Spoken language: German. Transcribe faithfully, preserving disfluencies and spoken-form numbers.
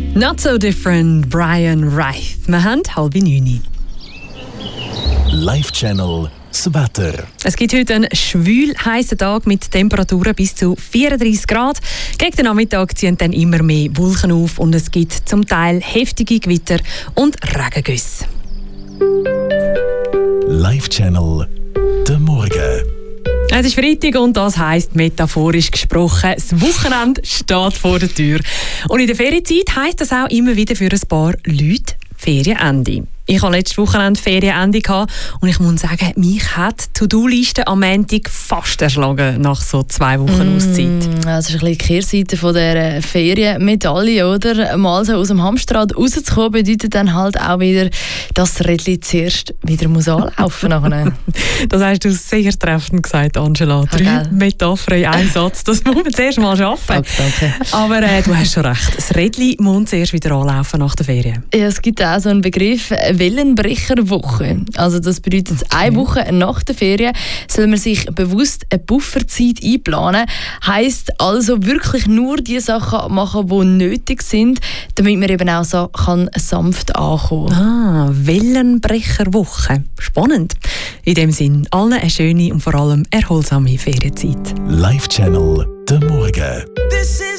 Not so different, Brian Reith. Wir haben halb neun. Live-Channel das Wetter. Es gibt heute einen schwül heißen Tag mit Temperaturen bis zu vierunddreißig Grad. Gegen den Nachmittag ziehen dann immer mehr Wolken auf und es gibt zum Teil heftige Gewitter und Regengüsse. Live-Channel der Morgen. Es ist Freitag und das heisst, metaphorisch gesprochen, das Wochenende steht vor der Tür. Und in der Ferienzeit heisst das auch immer wieder für ein paar Leute Ferienende. Ich hatte letztes Wochenende Ferienende und ich muss sagen, mich hat die To-Do-Liste am Montag fast erschlagen nach so zwei Wochen mm, Auszeit. Das ist ein bisschen die Kehrseite von dieser Ferienmedaille, oder? Mal so aus dem Hamsterrad rauszukommen, bedeutet dann halt auch wieder, dass das Rädchen zuerst wieder muss anlaufen muss. Das hast du sehr treffend gesagt, Angela. Drei okay. Metaphern in einem Satz, das muss man zuerst mal schaffen. Danke, danke. Aber äh, du hast schon recht, das Rädchen muss zuerst wieder anlaufen nach der Ferien. Ja, es gibt auch so einen Begriff, Wellenbrecherwoche. Also das bedeutet, eine Woche nach der Ferien soll man sich bewusst eine Bufferzeit einplanen. Heisst also wirklich nur die Sachen machen, die nötig sind, damit man eben auch so kann sanft ankommen. Ah, Wellenbrecherwoche. Spannend. In dem Sinn, allen eine schöne und vor allem erholsame Ferienzeit. Live-Channel der Morgen.